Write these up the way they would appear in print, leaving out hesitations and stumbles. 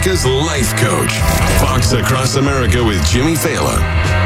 America's life coach. Fox Across America with Jimmy Fallon.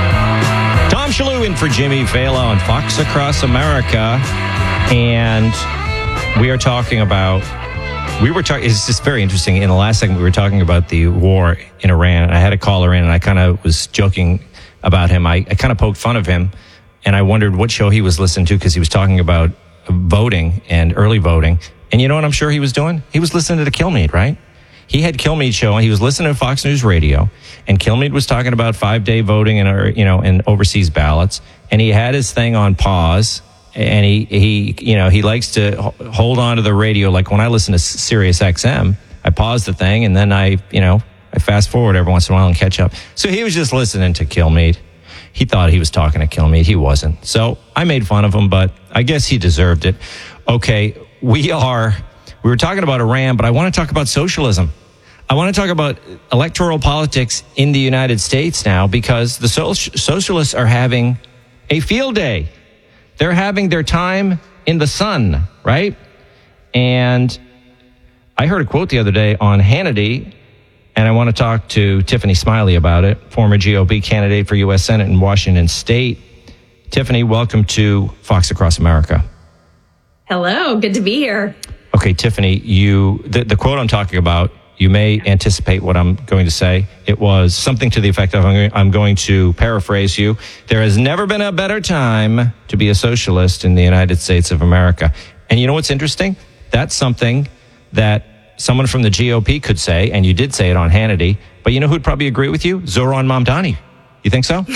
Tom Shalhoub in for Jimmy Fallon on Fox Across America. And we are talking about, it's just very interesting. In the last segment, we were talking about the war in Iran. And I had a caller in, and I kind of was joking about him. I kind of poked fun of him, and I wondered what show he was listening to because he was talking about voting and early voting. And you know what I'm sure he was doing? He was listening to Kilmeade, right? He had Kilmeade show, and he was listening to Fox News Radio, and Kilmeade was talking about 5-day voting and overseas ballots, and he had his thing on pause, and he likes to hold on to the radio. Like when I listen to Sirius XM, I pause the thing, and then I fast forward every once in a while and catch up. So he was just listening to Kilmeade. He thought he was talking to Kilmeade. He wasn't. So I made fun of him, but I guess he deserved it. Okay, we were talking about Iran, but I want to talk about socialism. I want to talk about electoral politics in the United States now because the socialists are having a field day. They're having their time in the sun, right? And I heard a quote the other day on Hannity, and I want to talk to Tiffany Smiley about it, former GOP candidate for U.S. Senate in Washington State. Tiffany, welcome to Fox Across America. Hello, good to be here. Okay, Tiffany, the quote I'm talking about, you may anticipate what I'm going to say. It was something to the effect of, I'm going to paraphrase you. There has never been a better time to be a socialist in the United States of America. And you know what's interesting? That's something that someone from the GOP could say, and you did say it on Hannity, but you know who'd probably agree with you? Zohran Mamdani. You think so?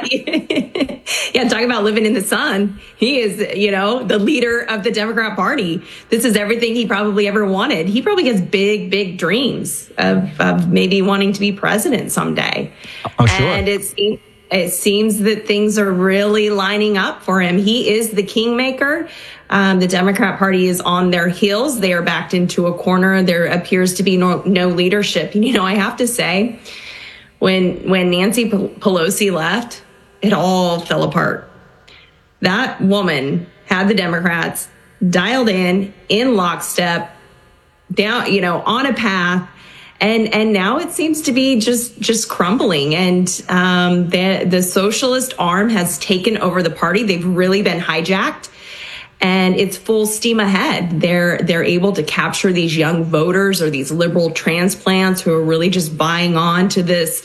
Yeah, talk about living in the sun. He is, the leader of the Democrat Party. This is everything he probably ever wanted. He probably has big, big dreams of maybe wanting to be president someday. I'm sure. And it seems that things are really lining up for him. He is the kingmaker. The Democrat Party is on their heels. They are backed into a corner. There appears to be no leadership. I have to say, when Nancy Pelosi left, it all fell apart. That woman had the Democrats dialed in lockstep, down, on a path, and now it seems to be just crumbling. And the socialist arm has taken over the party. They've really been hijacked. And it's full steam ahead. They're able to capture these young voters or these liberal transplants who are really just buying on to this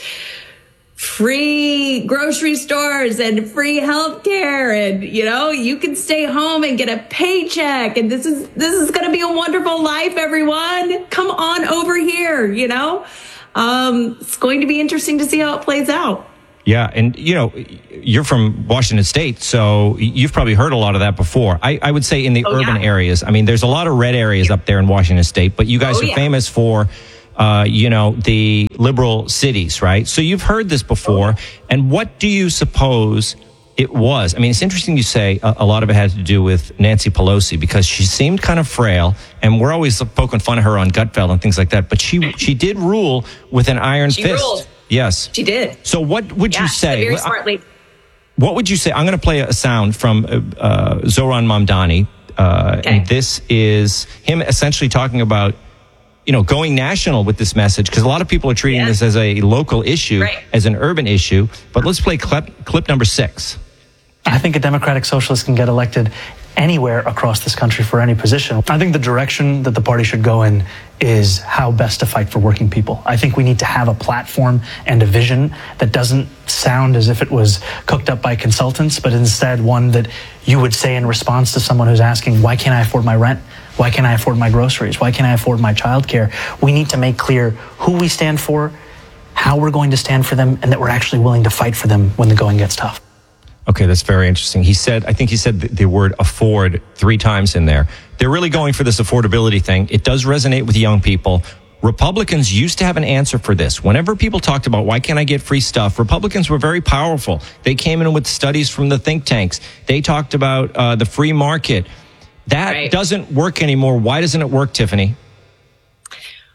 free grocery stores and free health care. And, you can stay home and get a paycheck. And this is going to be a wonderful life, everyone. Come on over here, It's going to be interesting to see how it plays out. Yeah, and you're from Washington State, so you've probably heard a lot of that before. I would say in the urban areas. I mean, there's a lot of red areas up there in Washington State, but you guys are famous for, the liberal cities, right? So you've heard this before, and what do you suppose it was? I mean, it's interesting you say a lot of it had to do with Nancy Pelosi because she seemed kind of frail, and we're always poking fun of her on Gutfeld and things like that, but she did rule with an iron fist. Ruled. Yes. She did. So what would you say? Very smartly. What would you say? I'm going to play a sound from Zohran Mamdani. And this is him essentially talking about, going national with this message, because a lot of people are treating this as a local issue, as an urban issue. But let's play clip number 6. I think a democratic socialist can get elected anywhere across this country for any position. I think the direction that the party should go in is how best to fight for working people. I think we need to have a platform and a vision that doesn't sound as if it was cooked up by consultants, but instead one that you would say in response to someone who's asking, why can't I afford my rent? Why can't I afford my groceries? Why can't I afford my childcare? We need to make clear who we stand for, how we're going to stand for them, and that we're actually willing to fight for them when the going gets tough. Okay, that's very interesting. I think he said the word afford 3 times in there. They're really going for this affordability thing. It does resonate with young people. Republicans used to have an answer for this. Whenever people talked about why can't I get free stuff, Republicans were very powerful. They came in with studies from the think tanks. They talked about the free market. That doesn't work anymore. Why doesn't it work, Tiffany?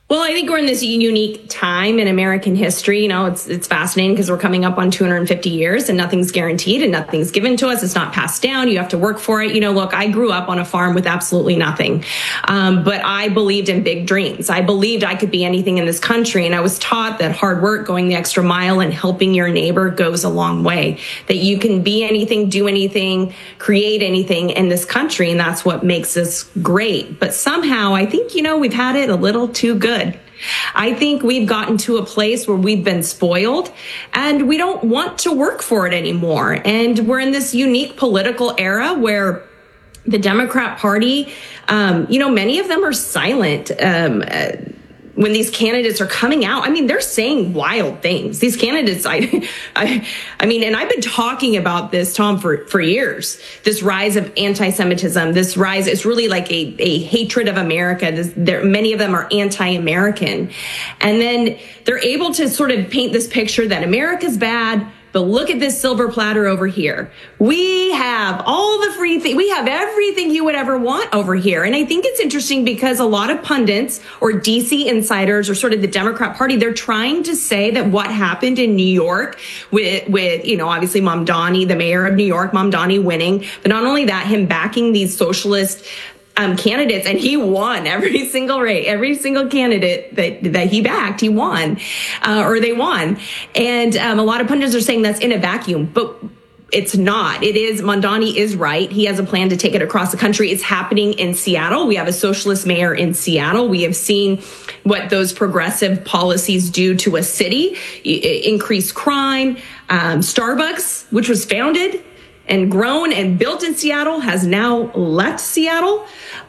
Well, I think we're in this unique time in American history. You know, it's fascinating because we're coming up on 250 years and nothing's guaranteed and nothing's given to us. It's not passed down. You have to work for it. You know, look, I grew up on a farm with absolutely nothing. But I believed in big dreams. I believed I could be anything in this country. And I was taught that hard work, going the extra mile and helping your neighbor goes a long way, that you can be anything, do anything, create anything in this country. And that's what makes us great. But somehow I think, you know, we've had it a little too good. I think we've gotten to a place where we've been spoiled and we don't want to work for it anymore. And we're in this unique political era where the Democrat Party, you know, many of them are silent. When these candidates are coming out, I mean, they're saying wild things. These candidates, I mean, and I've been talking about this, Tom, for years. This rise of anti-Semitism, this rise, it's really like a hatred of America. Many of them are anti-American. And then they're able to sort of paint this picture that America's bad, but look at this silver platter over here. We have all the free things. We have everything you would ever want over here. And I think it's interesting because a lot of pundits or DC insiders or sort of the Democrat Party, they're trying to say that what happened in New York with you know, obviously Mamdani, the mayor of New York, Mamdani winning, but not only that, him backing these socialist candidates, and he won every single race, every single candidate that he backed, he won, or they won. And a lot of pundits are saying that's in a vacuum, but it's not. It is. Mamdani is right. He has a plan to take it across the country. It's happening in Seattle. We have a socialist mayor in Seattle. We have seen what those progressive policies do to a city, increase crime. Starbucks, which was founded and grown and built in Seattle, has now left Seattle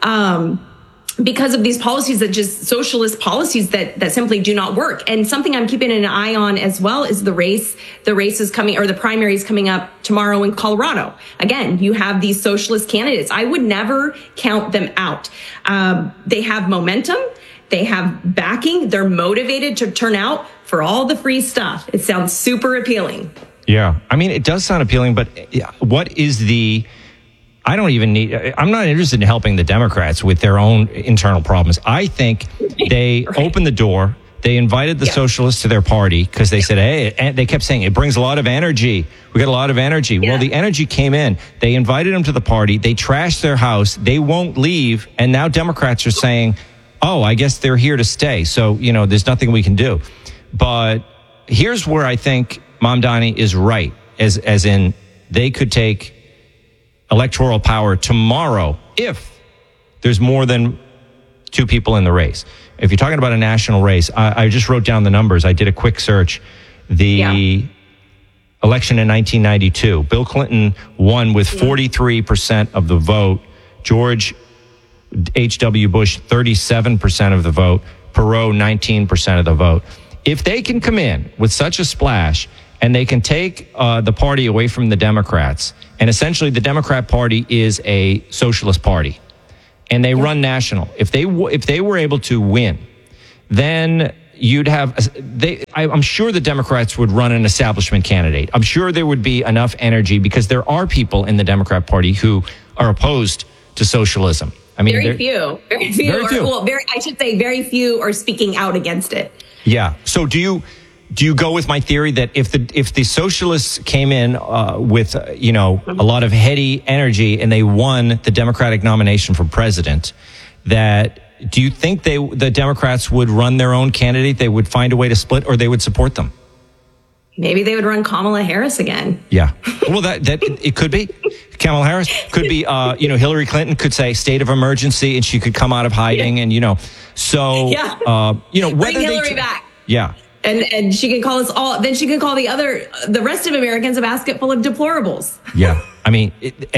because of these policies that just socialist policies that simply do not work. And something I'm keeping an eye on as well is the race. The race is coming, or the primary is coming up tomorrow in Colorado. Again, you have these socialist candidates. I would never count them out. They have momentum. They have backing. They're motivated to turn out for all the free stuff. It sounds super appealing. Yeah. I mean, it does sound appealing, but what is I'm not interested in helping the Democrats with their own internal problems. I think they opened the door. They invited the socialists to their party because they said, hey, and they kept saying it brings a lot of energy. We got a lot of energy. Yeah. Well, the energy came in. They invited them to the party. They trashed their house. They won't leave. And now Democrats are saying, oh, I guess they're here to stay. So, you know, there's nothing we can do. But here's where I think Mamdani is right, as in they could take electoral power tomorrow if there's more than two people in the race. If you're talking about a national race, I just wrote down the numbers. I did a quick search. The election in 1992, Bill Clinton won with 43% of the vote. George H.W. Bush, 37% of the vote. Perot, 19% of the vote. If they can come in with such a splash and they can take the party away from the Democrats, and essentially the Democrat Party is a socialist party, and they run national. If they were able to win, then you'd have. I'm sure the Democrats would run an establishment candidate. I'm sure there would be enough energy because there are people in the Democrat Party who are opposed to socialism. I mean, very few. I should say very few are speaking out against it. Yeah. So do you go with my theory that if the socialists came in with a lot of heady energy and they won the Democratic nomination for president, that do you think the Democrats would run their own candidate? They would find a way to split, or they would support them? Maybe they would run Kamala Harris again. Yeah. Well, that it could be. Kamala Harris could be. Hillary Clinton could say state of emergency, and she could come out of hiding, and so whether bring Hillary back. Yeah. And she can call us all. Then she can call the rest of Americans a basket full of deplorables. Yeah, I mean,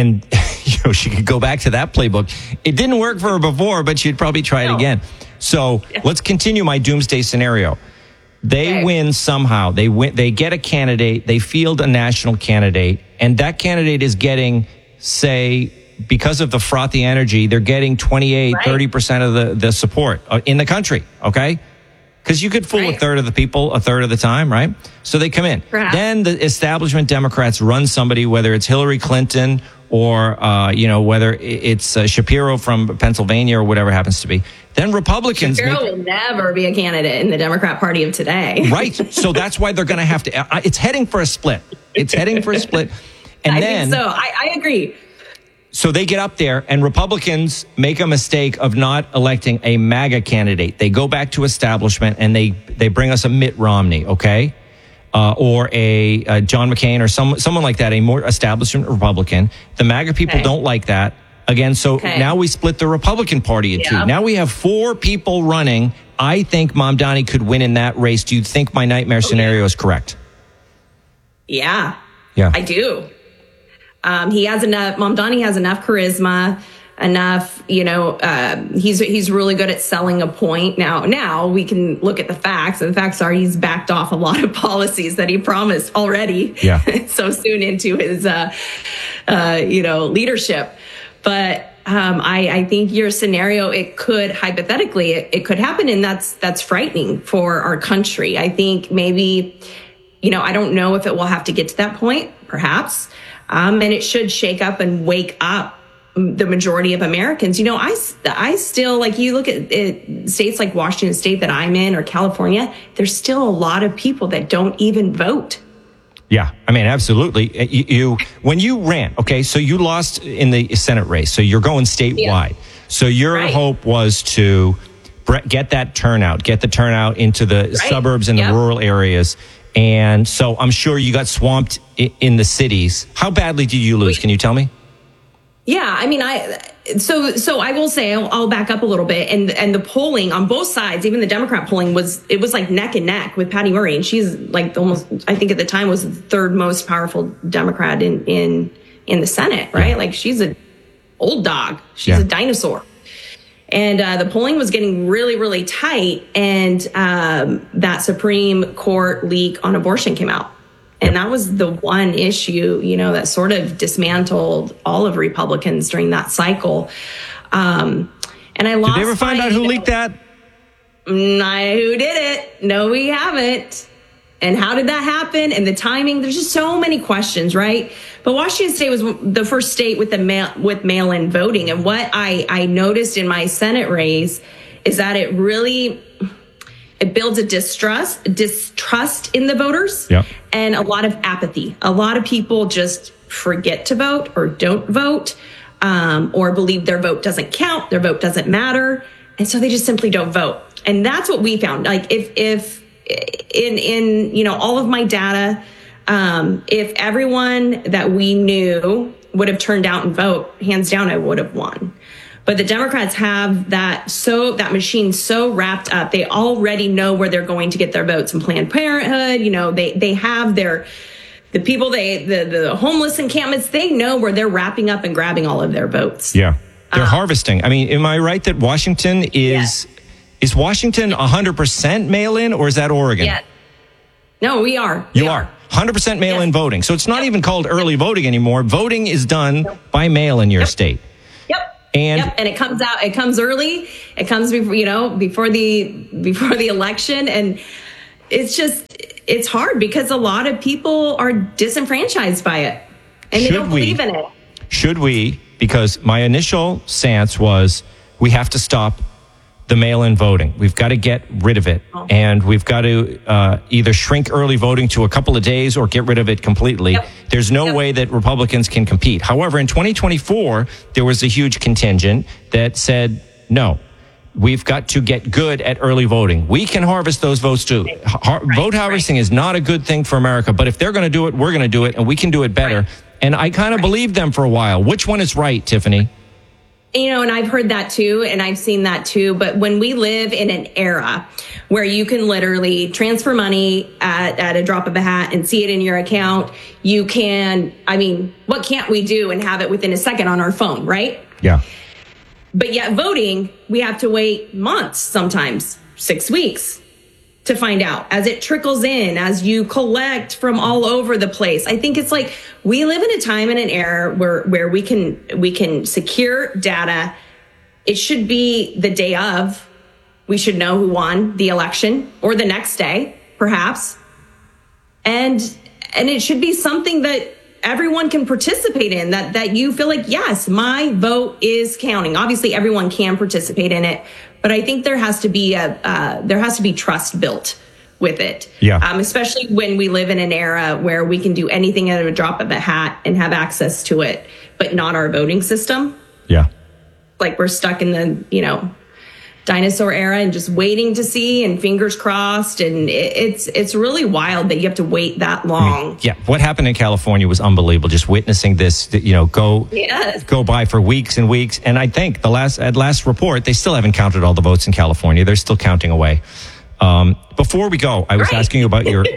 she could go back to that playbook. It didn't work for her before, but she'd probably try it again. So let's continue my doomsday scenario. They win somehow. They win. They get a candidate. They field a national candidate, and that candidate is getting, say, because of the frothy energy, they're getting 30% of the support in the country. Okay. Because you could fool a third of the people a third of the time, right? So they come in. Perhaps. Then the establishment Democrats run somebody, whether it's Hillary Clinton or, whether it's Shapiro from Pennsylvania or whatever it happens to be, then Republicans... Shapiro will never be a candidate in the Democrat Party of today. Right. So that's why they're going to have to... It's heading for a split. It's heading for a split. And I then, think so. I agree. So they get up there, and Republicans make a mistake of not electing a MAGA candidate. They go back to establishment, and they bring us a Mitt Romney, okay? Or a John McCain or someone like that, a more establishment Republican. The MAGA people don't like that. Again, so now we split the Republican Party in two. Now we have 4 people running. I think Mamdani could win in that race. Do you think my nightmare scenario is correct? Yeah. Yeah. I do. He has enough, Mamdani has enough charisma, enough, he's really good at selling a point. Now we can look at the facts, and the facts are he's backed off a lot of policies that he promised already so soon into his, leadership. But I think your scenario, it could hypothetically, it could happen, and that's frightening for our country. I think maybe, I don't know if it will have to get to that point, perhaps. And it should shake up and wake up the majority of Americans. I still, like, you look at states like Washington State that I'm in, or California, there's still a lot of people that don't even vote. Yeah, I mean, absolutely. When you ran, okay, so you lost in the Senate race, so you're going statewide. Yeah. So your hope was to get that turnout, get the turnout into the suburbs and the rural areas. And so I'm sure you got swamped in the cities. How badly did you lose? Can you tell me? Yeah, I mean, so I will say, I'll back up a little bit. And the polling on both sides, even the Democrat polling, was like neck and neck with Patty Murray. And she's like almost, I think at the time, was the 3rd most powerful Democrat in the Senate, right? Like, she's an old dog. She's a dinosaur. And the polling was getting really, really tight. And that Supreme Court leak on abortion came out. And that was the one issue, that sort of dismantled all of Republicans during that cycle. And I lost. Did they ever find out who leaked that? Who did it? No, we haven't. And how did that happen? And the timing, there's just so many questions, right? But Washington State was the first state with mail-in voting. And what I noticed in my Senate race is that it builds a distrust in the voters and a lot of apathy. A lot of people just forget to vote or don't vote, or believe their vote doesn't count, their vote doesn't matter. And so they just simply don't vote. And that's what we found. Like, if in all of my data, if everyone that we knew would have turned out and vote, hands down, I would have won. But the Democrats have that machine so wrapped up. They already know where they're going to get their votes in Planned Parenthood. They have the people, the homeless encampments, they know where they're wrapping up and grabbing all of their votes. Yeah. They're harvesting. I mean, am I right that Washington is Washington 100% mail-in, or is that Oregon? Yeah. No, we are. You are. 100% mail-in voting. So it's not even called early voting anymore. Voting is done by mail in your state. And it comes early. It comes before the election. And it's hard because a lot of people are disenfranchised by it and they don't believe in it. Should we? Because my initial stance was we have to stop the mail-in voting. We've got to get rid of it. And we've got to either shrink early voting to a couple of days or get rid of it completely. There's no way that Republicans can compete. However, in 2024, there was a huge contingent that said, no, we've got to get good at early voting. We can harvest those votes too. Vote harvesting is not a good thing for America, but if they're going to do it, we're going to do it, and we can do it better. And I kind of believed them for a while. Which one is right, Tiffany? And I've heard that too, and I've seen that too. But when we live in an era where you can literally transfer money at a drop of a hat and see it in your account, you can, what can't we do and have it within a second on our phone, right? Yeah. But yet voting, we have to wait months, sometimes 6 weeks to find out as it trickles in, as you collect from all over the place. I think it's like we live in a time and an era where we can secure data. It should be the day of. We should know who won the election, or the next day, perhaps. And it should be something that everyone can participate in, that you feel like, yes, my vote is counting. Obviously, everyone can participate in it, but I think there has to be trust built with it. Yeah. Especially when we live in an era where we can do anything at a drop of a hat and have access to it, but not our voting system. Yeah. Like we're stuck in the, dinosaur era and just waiting to see and fingers crossed. And it's really wild that you have to wait that long. Yeah. What happened in California was unbelievable. Just witnessing this, go by for weeks and weeks. And I think at last report, they still haven't counted all the votes in California. They're still counting away. Before we go, I was asking you about your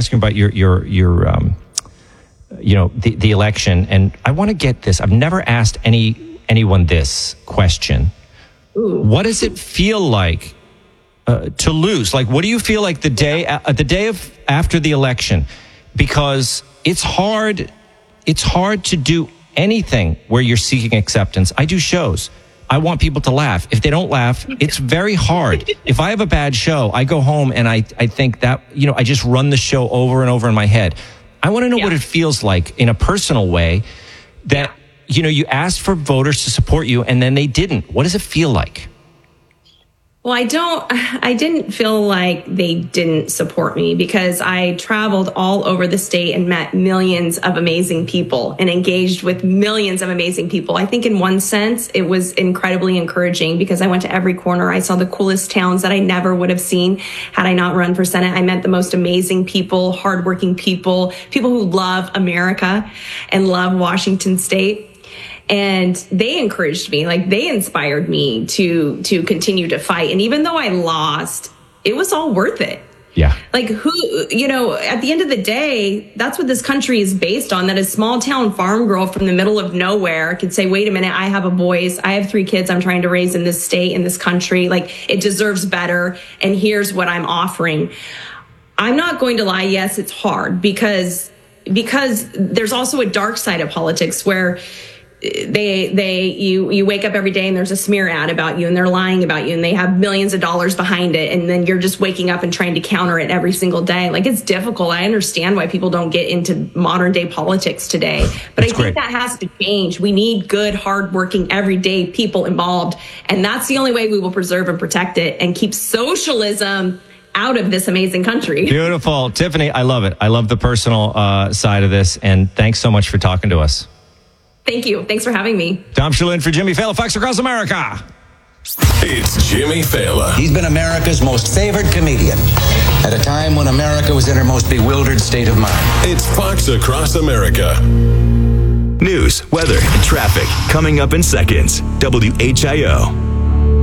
the election, and I want to get this. I've never asked anyone this question. Ooh. What does it feel like to lose? Like, what do you feel like the day after the election? Because it's hard to do anything where you're seeking acceptance. I do shows. I want people to laugh. If they don't laugh, it's very hard. If I have a bad show, I go home and I think that, I just run the show over and over in my head. I want to know what it feels like in a personal way that, you asked for voters to support you and then they didn't. What does it feel like? Well, I didn't feel like they didn't support me because I traveled all over the state and met millions of amazing people and engaged with millions of amazing people. I think in one sense, it was incredibly encouraging because I went to every corner. I saw the coolest towns that I never would have seen had I not run for Senate. I met the most amazing people, hardworking people who love America and love Washington State. And they encouraged me, like they inspired me to continue to fight. And even though I lost, it was all worth it. Yeah. Like at the end of the day, that's what this country is based on, that a small town farm girl from the middle of nowhere could say, wait a minute, I have a voice. I have 3 kids I'm trying to raise in this state, in this country. Like it deserves better. And here's what I'm offering. I'm not going to lie. Yes, it's hard because there's also a dark side of politics where you wake up every day and there's a smear ad about you and they're lying about you and they have millions of dollars behind it. And then you're just waking up and trying to counter it every single day. Like it's difficult. I understand why people don't get into modern day politics today, but I think that has to change. We need good, hardworking, everyday people involved. And that's the only way we will preserve and protect it and keep socialism out of this amazing country. Beautiful. Tiffany, I love it. I love the personal side of this. And thanks so much for talking to us. Thank you. Thanks for having me. Tom Shulin for Jimmy Fallon, Fox Across America. It's Jimmy Fallon. He's been America's most favored comedian at a time when America was in her most bewildered state of mind. It's Fox Across America. News, weather, and traffic coming up in seconds. WHIO.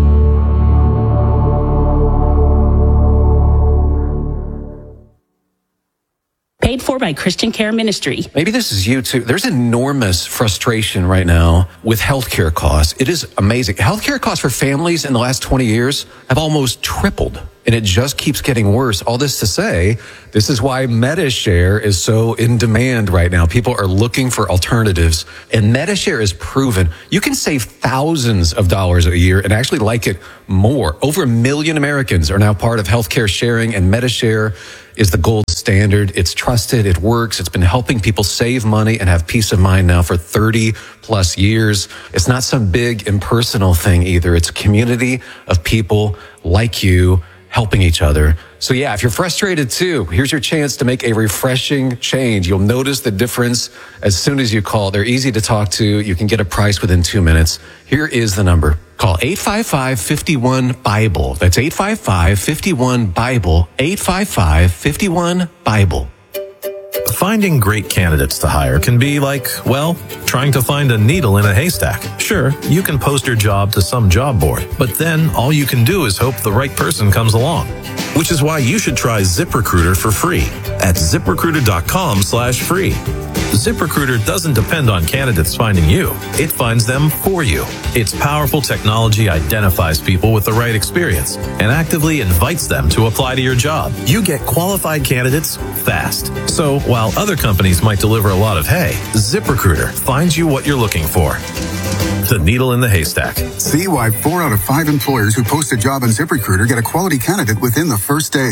Paid for by Christian Care Ministry. Maybe this is you too. There's enormous frustration right now with healthcare costs. It is amazing. Healthcare costs for families in the last 20 years have almost tripled, and it just keeps getting worse. All this to say, this is why MediShare is so in demand right now. People are looking for alternatives, and MediShare is proven. You can save thousands of dollars a year and actually like it more. Over 1 million Americans are now part of healthcare sharing, and MediShare is the gold standard. It's trusted. It works. It's been helping people save money and have peace of mind now for 30 plus years. It's not some big impersonal thing either. It's a community of people like you helping each other. So yeah, if you're frustrated too, here's your chance to make a refreshing change. You'll notice the difference as soon as you call. They're easy to talk to. You can get a price within 2 minutes. Here is the number. Call 855-51-BIBLE. That's 855-51-BIBLE. 855-51-BIBLE. Finding great candidates to hire can be like, well, trying to find a needle in a haystack. Sure, you can post your job to some job board, but then all you can do is hope the right person comes along. Which is why you should try ZipRecruiter for free at ZipRecruiter.com/free. ZipRecruiter doesn't depend on candidates finding you. It finds them for you. Its powerful technology identifies people with the right experience and actively invites them to apply to your job. You get qualified candidates fast. So while other companies might deliver a lot of hay, ZipRecruiter finds you what you're looking for. The needle in the haystack. See why 4 out of 5 employers who post a job on ZipRecruiter get a quality candidate within the first day.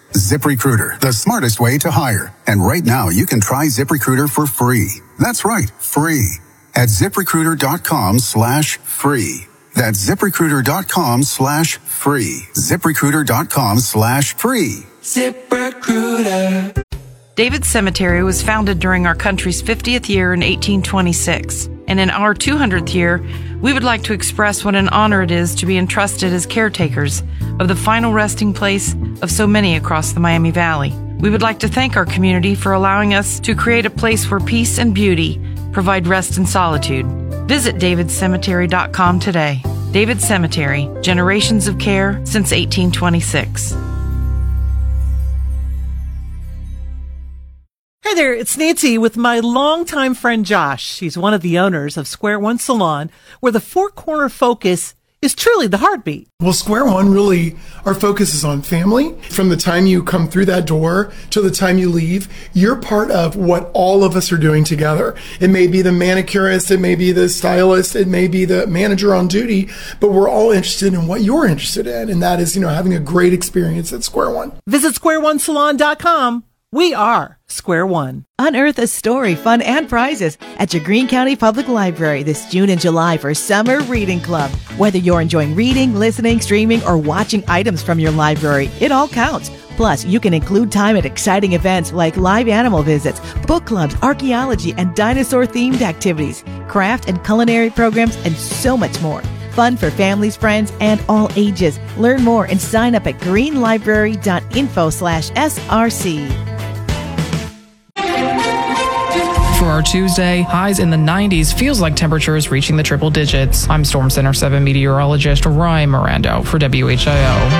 ZipRecruiter, the smartest way to hire. And right now, you can try ZipRecruiter for free. That's right, free. At ZipRecruiter.com/free. That's ZipRecruiter.com/free. ZipRecruiter.com/free. ZipRecruiter. David's Cemetery was founded during our country's 50th year in 1826. And in our 200th year, we would like to express what an honor it is to be entrusted as caretakers of the final resting place of so many across the Miami Valley. We would like to thank our community for allowing us to create a place where peace and beauty provide rest and solitude. Visit davidcemetery.com today. David Cemetery, generations of care since 1826. Hi there, it's Nancy with my longtime friend Josh. He's one of the owners of Square One Salon, where the four-corner focus is truly the heartbeat. Well, Square One, really, our focus is on family. From the time you come through that door to the time you leave, you're part of what all of us are doing together. It may be the manicurist, it may be the stylist, it may be the manager on duty, but we're all interested in what you're interested in, and that is, having a great experience at Square One. Visit squareonesalon.com. We are Square One. Unearth a story, fun, and prizes at your Greene County Public Library this June and July for Summer Reading Club. Whether you're enjoying reading, listening, streaming, or watching items from your library, it all counts. Plus, you can include time at exciting events like live animal visits, book clubs, archaeology, and dinosaur-themed activities, craft and culinary programs, and so much more. Fun for families, friends, and all ages. Learn more and sign up at greenlibrary.info/SRC. For our Tuesday, highs in the 90s, feels like temperatures reaching the triple digits. I'm Storm Center 7 meteorologist Ryan Mirando for WHIO.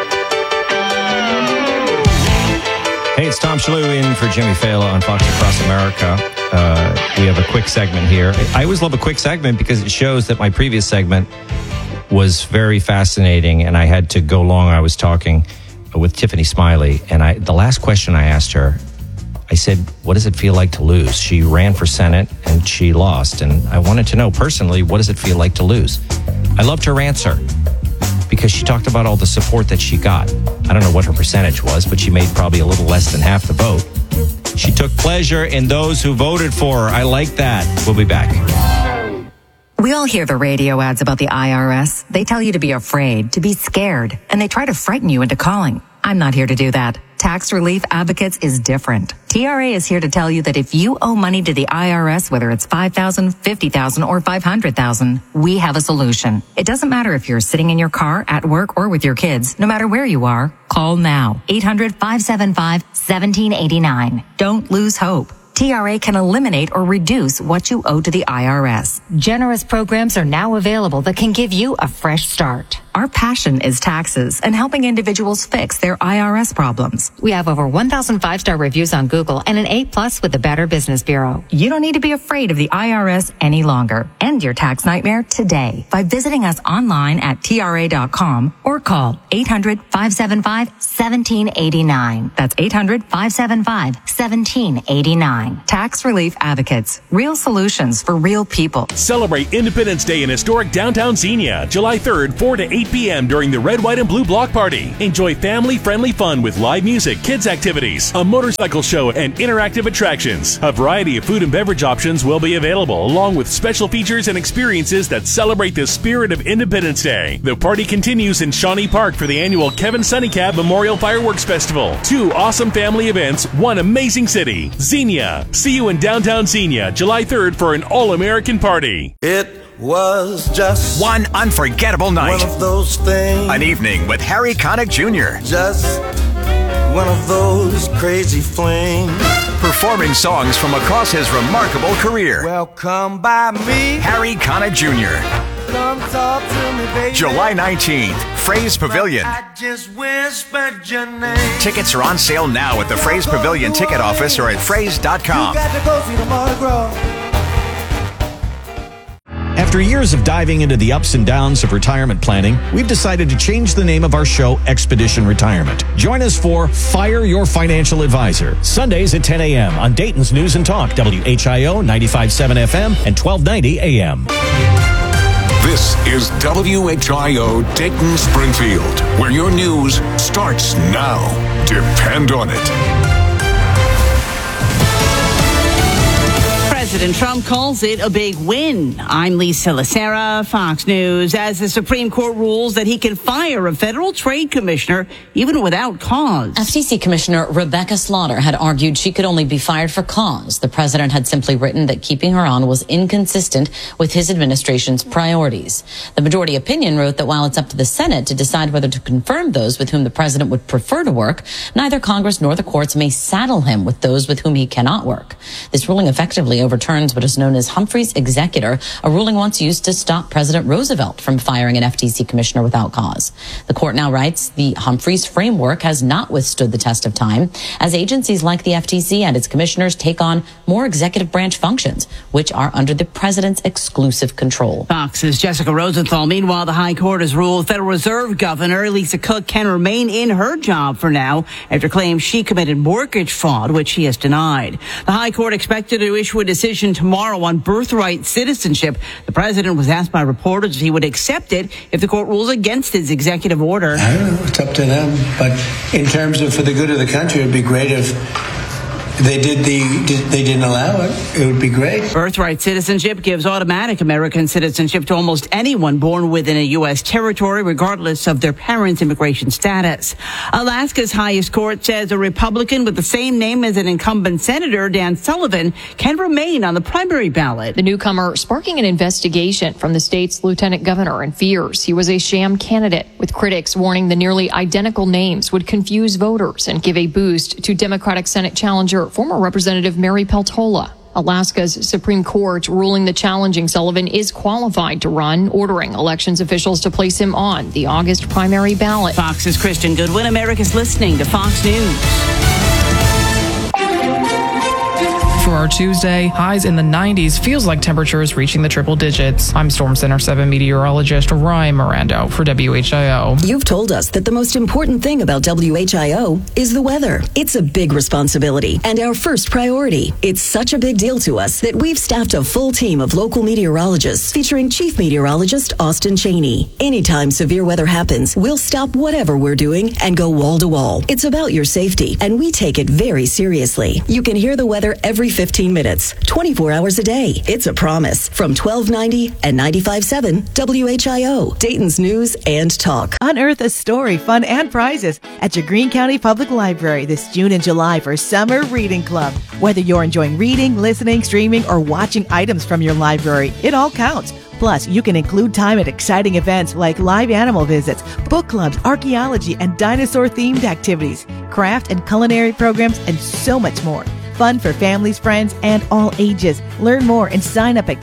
Hey, it's Tom Shalhoub in for Jimmy Fallon on Fox Across America. We have a quick segment here. I always love a quick segment because it shows that my previous segment was very fascinating, and I had to go long. I was talking with Tiffany Smiley, and the last question I asked her, I said, what does it feel like to lose? She ran for Senate and she lost. And I wanted to know personally, what does it feel like to lose? I loved her answer because she talked about all the support that she got. I don't know what her percentage was, but she made probably a little less than half the vote. She took pleasure in those who voted for her. I like that. We'll be back. We all hear the radio ads about the IRS. They tell you to be afraid, to be scared, and they try to frighten you into calling. I'm not here to do that. Tax Relief Advocates is different. TRA is here to tell you that if you owe money to the IRS, whether it's $5,000, $50,000, or $500,000, we have a solution. It doesn't matter if you're sitting in your car, at work, or with your kids. No matter where you are, call now. 800-575-1789. Don't lose hope. TRA can eliminate or reduce what you owe to the IRS. Generous programs are now available that can give you a fresh start. Our passion is taxes and helping individuals fix their IRS problems. We have over 1,000 5-star reviews on Google and an A+ with the Better Business Bureau. You don't need to be afraid of the IRS any longer. End your tax nightmare today by visiting us online at TRA.com or call 800-575-1789. That's 800-575-1789. Tax Relief Advocates. Real solutions for real people. Celebrate Independence Day in historic downtown Xenia, July 3rd, 4 to 8 p.m. during the Red, White, and Blue Block Party. Enjoy family-friendly fun with live music, kids' activities, a motorcycle show, and interactive attractions. A variety of food and beverage options will be available, along with special features and experiences that celebrate the spirit of Independence Day. The party continues in Shawnee Park for the annual Kevin Sunnycab Memorial Fireworks Festival. 2 awesome family events, 1 amazing city. Xenia. See you in downtown Xenia, July 3rd for an all-American party. It was just one unforgettable night. One of those things. An evening with Harry Connick Jr. Just one of those crazy flings. Performing songs from across his remarkable career. Well, come by me. Harry Connick Jr. Come talk to me, baby. July 19th, Fraze Pavilion. I just whispered your name. Tickets are on sale now at the Fraze Pavilion ticket office or at fraze.com. You got to go see the Mardi Gras. After years of diving into the ups and downs of retirement planning, we've decided to change the name of our show, Expedition Retirement. Join us for Fire Your Financial Advisor, Sundays at 10 a.m. on Dayton's News and Talk, WHIO 95.7 FM and 1290 AM. This is WHIO Dayton Springfield, where your news starts now. Depend on it. President Trump calls it a big win. I'm Lisa Lacera, Fox News. As the Supreme Court rules that he can fire a federal trade commissioner even without cause. FTC Commissioner Rebecca Slaughter had argued she could only be fired for cause. The president had simply written that keeping her on was inconsistent with his administration's priorities. The majority opinion wrote that while it's up to the Senate to decide whether to confirm those with whom the president would prefer to work, neither Congress nor the courts may saddle him with those with whom he cannot work. This ruling effectively overturns what is known as Humphrey's executor, a ruling once used to stop President Roosevelt from firing an FTC commissioner without cause. The court now writes the Humphrey's framework has not withstood the test of time, as agencies like the FTC and its commissioners take on more executive branch functions, which are under the president's exclusive control. Fox's Jessica Rosenthal. Meanwhile, the High Court has ruled Federal Reserve Governor Lisa Cook can remain in her job for now after claims she committed mortgage fraud, which she has denied. The High Court expected to issue a decision tomorrow on birthright citizenship. The president was asked by reporters if he would accept it if the court rules against his executive order. I don't know. It's up to them. But in terms of for the good of the country, it'd be great if they didn't allow it. It would be great. Birthright citizenship gives automatic American citizenship to almost anyone born within a U.S. territory, regardless of their parents' immigration status. Alaska's highest court says a Republican with the same name as an incumbent senator, Dan Sullivan, can remain on the primary ballot. The newcomer sparking an investigation from the state's lieutenant governor and fears he was a sham candidate, with critics warning the nearly identical names would confuse voters and give a boost to Democratic Senate challenger former Representative Mary Peltola. Alaska's Supreme Court ruling the challenging Sullivan is qualified to run, ordering elections officials to place him on the August primary ballot. Fox's Kristen Goodwin. America's listening to Fox News. For our Tuesday, highs in the 90s, feels like temperatures reaching the triple digits. I'm Storm Center 7 meteorologist Ryan Mirando for WHIO. You've told us that the most important thing about WHIO is the weather. It's a big responsibility and our first priority. It's such a big deal to us that we've staffed a full team of local meteorologists featuring Chief Meteorologist Austin Cheney. Anytime severe weather happens, we'll stop whatever we're doing and go wall to wall. It's about your safety, and we take it very seriously. You can hear the weather every 15 minutes, 24 hours a day. It's a promise from 1290 and 95.7 WHIO, Dayton's News and Talk. Unearth a story, fun, and prizes at your Greene County Public Library this June and July for Summer Reading Club. Whether you're enjoying reading, listening, streaming, or watching items from your library, it all counts. Plus, you can include time at exciting events like live animal visits, book clubs, archaeology, and dinosaur-themed activities, craft and culinary programs, and so much more. Fun for families, friends, and all ages. Learn more and sign up at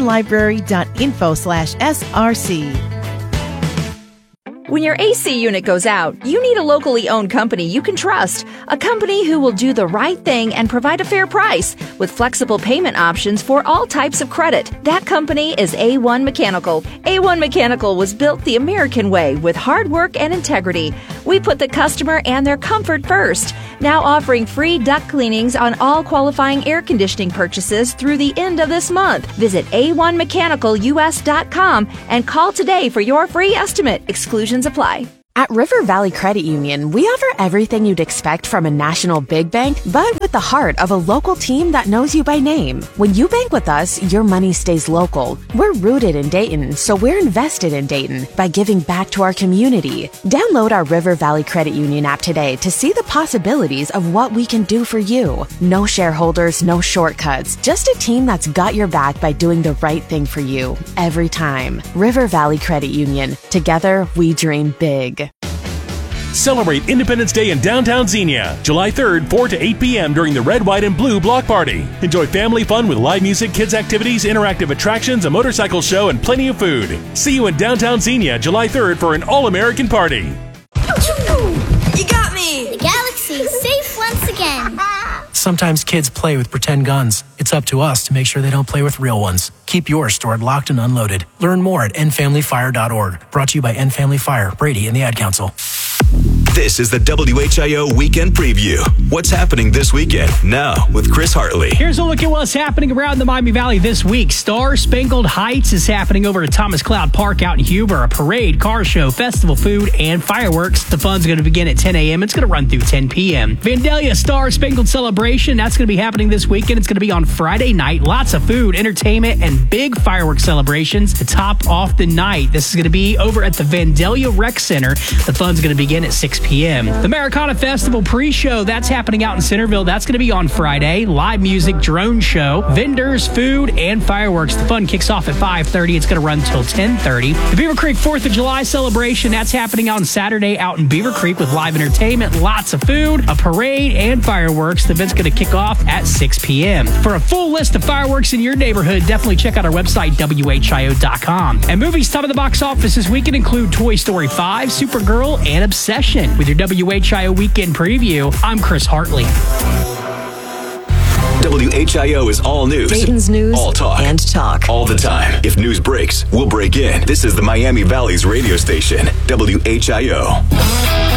greenlibrary.info/SRC. When your AC unit goes out, you need a locally owned company you can trust. A company who will do the right thing and provide a fair price with flexible payment options for all types of credit. That company is A1 Mechanical. A1 Mechanical was built the American way with hard work and integrity. We put the customer and their comfort first. Now offering free duct cleanings on all qualifying air conditioning purchases through the end of this month. Visit a1mechanicalus.com and call today for your free estimate. Exclusions apply. At River Valley Credit Union, we offer everything you'd expect from a national big bank, but with the heart of a local team that knows you by name. When you bank with us, your money stays local. We're rooted in Dayton, so we're invested in Dayton by giving back to our community. Download our River Valley Credit Union app today to see the possibilities of what we can do for you. No shareholders, no shortcuts, just a team that's got your back by doing the right thing for you every time. River Valley Credit Union. Together, we dream big. Celebrate Independence Day in downtown Xenia, July 3rd, 4 to 8 p.m. during the Red, White, and Blue Block Party. Enjoy family fun with live music, kids activities, interactive attractions, a motorcycle show, and plenty of food. See you in downtown Xenia, July 3rd for an all-American party. You got me! The galaxy is safe once again. Sometimes kids play with pretend guns. It's up to us to make sure they don't play with real ones. Keep yours stored locked and unloaded. Learn more at endfamilyfire.org. Brought to you by End Family Fire, Brady, and the Ad Council. This is the WHIO Weekend Preview. What's happening this weekend? Now, with Chris Hartley. Here's a look at what's happening around the Miami Valley this week. Star Spangled Heights is happening over at Thomas Cloud Park out in Huber. A parade, car show, festival food, and fireworks. The fun's going to begin at 10 a.m. It's going to run through 10 p.m. Vandalia Star Spangled Celebration, that's going to be happening this weekend. It's going to be on Friday night. Lots of food, entertainment, and big fireworks celebrations to top off the night. This is going to be over at the Vandalia Rec Center. The fun's going to begin at 6 p.m. The Americana Festival pre-show, that's happening out in Centerville. That's going to be on Friday. Live music, drone show, vendors, food, and fireworks. The fun kicks off at 5:30. It's going to run till 10:30. The Beaver Creek 4th of July celebration, that's happening on Saturday out in Beaver Creek with live entertainment, lots of food, a parade, and fireworks. The event's going to kick off at 6 p.m. For a full list of fireworks in your neighborhood, definitely check out our website, WHIO.com. And movies top of the box office this weekend include Toy Story 5, Supergirl, and Obsession. With your WHIO Weekend Preview, I'm Chris Hartley. WHIO is all news. Dayton's news. All talk. And talk. All the time. If news breaks, we'll break in. This is the Miami Valley's radio station, WHIO.